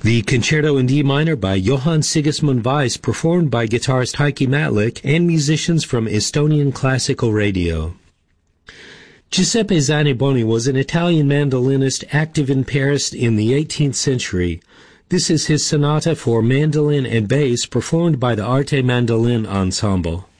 The Concerto in D minor by Johann Sigismund Weiss, performed by guitarist Heikki Matlik and musicians from Estonian Classical Radio. Giuseppe Zaniboni was an Italian mandolinist active in Paris in the 18th century. This is his sonata for mandolin and bass, performed by the Arte Mandolin Ensemble.